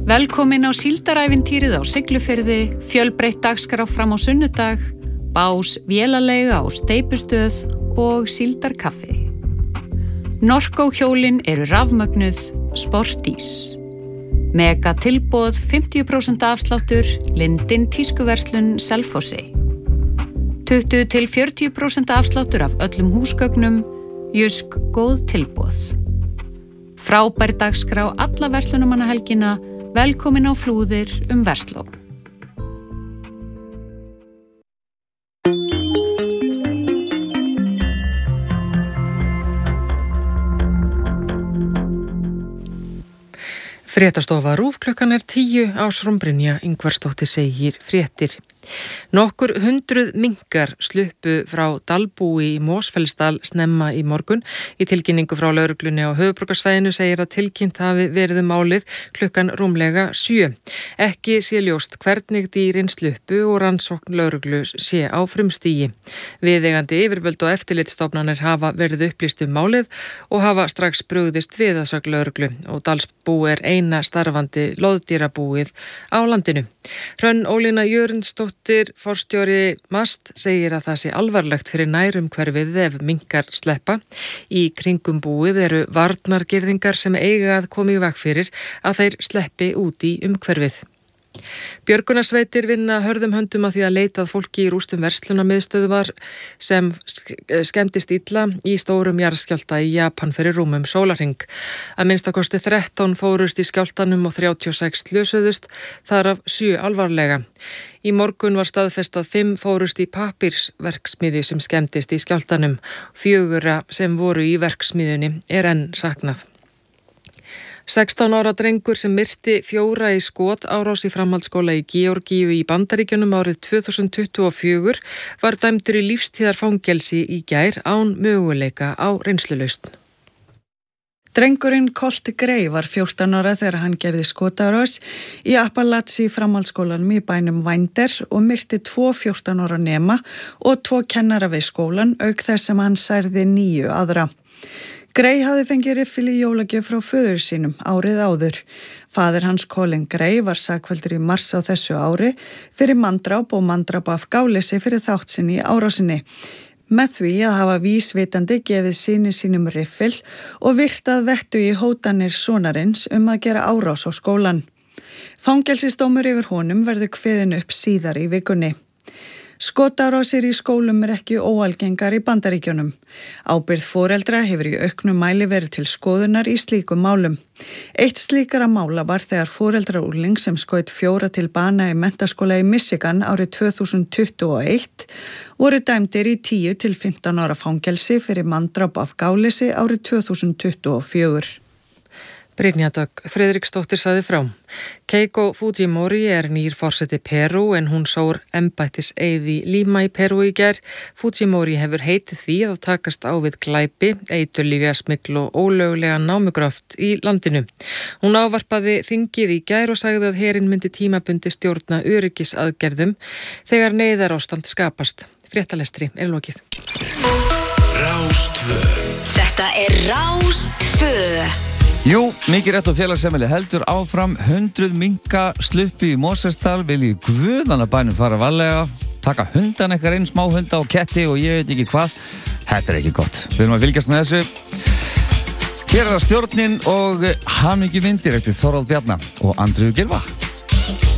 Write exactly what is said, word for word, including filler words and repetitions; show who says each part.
Speaker 1: Velkomin á síldarævintýrið á Siglufirði, fjölbreytt dagskrá fram á sunnudag, bás vélaleiga á steypustöð og síldarkaffi. Norco hjólin eru rafmögnuð, Sportís. Mega tilboð fimmtíu prósent afsláttur, Lindin tískuverslun Selfossi. tuttugu til fjörutíu prósent afsláttur af öllum húsgögnum, Jysk góð tilboð. Frábær dagskrá alla verslunarmannahelgina, velkomin á Flúðir um Versló.
Speaker 2: Fréttastofa RÚV klukkan er tíu, Ásrún Brynja Ingvarsdóttir segir fréttir. Nokkur hundruð minkar sluppu frá dalbúi í Mosfellsdal snemma í morgun. Í tilkynningu frá lögreglunni á höfuðborgarsvæðinu segir að tilkynnt hafi verið um málið klukkan rúmlega sjö. Ekki sé ljóst hvernig dýrin sluppu og rannsókn lögreglu sé á frumstigi. Viðeigandi yfirvöld og eftirlitsstofnanir hafa verið upplýst um málið og hafa strax brugðist við að sögn lögreglu og dalsbú er eina starfandi loðdýrabúið á landinu. Hrönn Ólína Jörundsdóttir, forstjóri MAST, segir að það sé alvarlegt fyrir nærumhverfið ef minkar sleppa. Í kringum búið eru varnargirðingar sem eiga að koma í veg fyrir að þeir sleppi út í umhverfið. Björgunarsveitir vinna hörðum höndum að því að leita að fólki í rústum verslunarmiðstöðvar sem skemmdist illa í stórum jarðskjálfta í Japan fyrir rúmum sólarhring. Að minnstakosti þrettán fórust í skjálftanum og þrjátíu og sex slösuðust, þar af sjö alvarlega. Í morgun var staðfest að fimm fórust í pappírsverksmiðju sem skemmdist í skjálftanum. Fjögurra sem voru í verksmiðjunni er enn saknað. sextán ára drengur sem myrti fjóra í skotárás í framhaldsskóla í Georgíu í Bandaríkjunum árið tvö þúsund tuttugu og fjögur var dæmdur í lífstíðarfangelsi í gær án möguleika á reynslulausn.
Speaker 3: Drengurinn Colt Gray var fjórtán ára þegar hann gerði skotárás í Appalachia framhaldsskólanum í bænum Winder og myrti tvo fjórtán ára nema og tvo kennara við skólan auk þess sem hann særði níu aðra. Gray hafði fengið riffil í jólagjöf frá föður sínum árið áður. Faðir hans Colin Gray var sakfelldur í mars á þessu ári fyrir manndráp og manndráp af gáleysi fyrir þátt sinni í árásinni. Með því að hafa vísvitandi gefið syni sínum riffil og virtað vettu í hótanir sonarins um að gera árás á skólan. Fangelsisdómur yfir honum verður kveðinn upp síðar í vikunni. Skotárásir í skólum er ekki óalgengar í Bandaríkjunum. Ábyrgð foreldra hefur í auknum mæli verið til skoðunar í slíkum málum. Eitt slíkara mála var þegar foreldra úrling sem skaut fjóra til bana í menntaskóla í Michigan árið tvö þúsund tuttugu og eitt voru dæmdir í tíu til fimmtán ára fangelsi fyrir manndráp af gáleysi árið tvö þúsund tuttugu og fjögur.
Speaker 2: Brynja Dögg Friðriksdóttir sagði frá. Keiko Fujimori er nýr forseti Perú en hún sór embættis eyði Lima í Perú í gær. Fujimori hefur heitið því að takast á við glæpi, eiturlyfjasmygl og ólöglega námugröft í landinu. Hún ávarpaði þingið í gær og sagði að herinn myndi tímabundi stjórna öryggisaðgerðum þegar neyðarástand skapast. Fréttalestri er lokið.
Speaker 4: Rástvö.
Speaker 5: Þetta er Rástvö.
Speaker 6: Jú, mikið rétt og félagsefnili heldur áfram, hundruð minka sluppi í Mosfellsdal, vilji guðana bænum fara varlega, taka hundan eitthvað einn smá hunda og ketti og ég veit ekki hvað. Þetta er ekki gott. Við erum að fylgjast með þessu. Hér er það stjórnin og hamingju vindir eftir Þorvald Bjarna og Andreu Gylfa.